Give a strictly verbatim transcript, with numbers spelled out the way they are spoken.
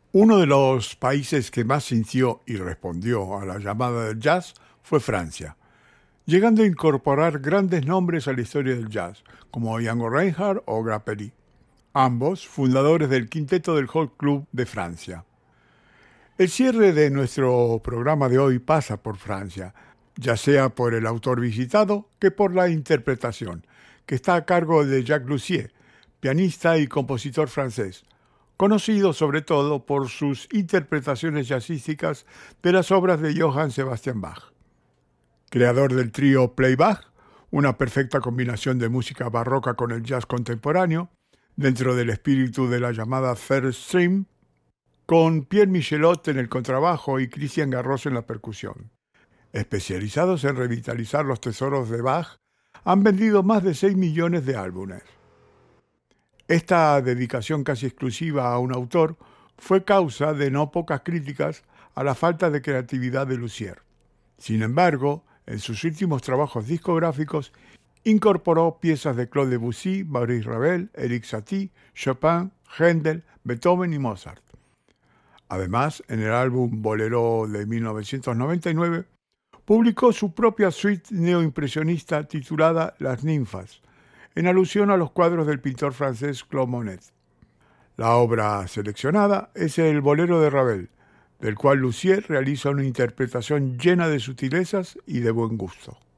Uno de los países que más sintió y respondió a la llamada del jazz fue Francia, llegando a incorporar grandes nombres a la historia del jazz, como Django Reinhardt o Grappelli, ambos fundadores del Quinteto del Hot Club de Francia. El cierre de nuestro programa de hoy pasa por Francia, ya sea por el autor visitado que por la interpretación, que está a cargo de Jacques Lussier, pianista y compositor francés, conocido sobre todo por sus interpretaciones jazzísticas de las obras de Johann Sebastian Bach. Creador del trío Play-Bach, una perfecta combinación de música barroca con el jazz contemporáneo, dentro del espíritu de la llamada Third Stream, con Pierre Michelot en el contrabajo y Christian Garros en la percusión. Especializados en revitalizar los tesoros de Bach, han vendido más de seis millones de álbumes. Esta dedicación casi exclusiva a un autor fue causa de no pocas críticas a la falta de creatividad de Lussier. Sin embargo, en sus últimos trabajos discográficos incorporó piezas de Claude Debussy, Maurice Ravel, Erik Satie, Chopin, Händel, Beethoven y Mozart. Además, en el álbum Bolero de mil novecientos noventa y nueve, publicó su propia suite neoimpresionista titulada Las Ninfas, en alusión a los cuadros del pintor francés Claude Monet. La obra seleccionada es el Bolero de Ravel, del cual Lussier realiza una interpretación llena de sutilezas y de buen gusto.